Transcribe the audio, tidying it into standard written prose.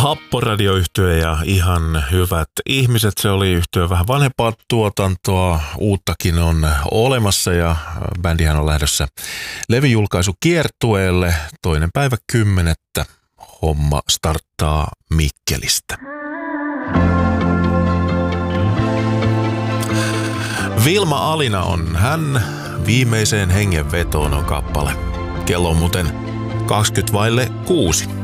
Happoradioyhtye ja ihan hyvät ihmiset. Se oli yhtye vähän vanhempaa tuotantoa, uuttakin on olemassa ja bändihän on lähdössä levyjulkaisukiertueelle 2.10. Homma starttaa Mikkelistä. Vilma Alina on hän, viimeiseen hengenvetoon on kappale. Kello on muuten 6:20.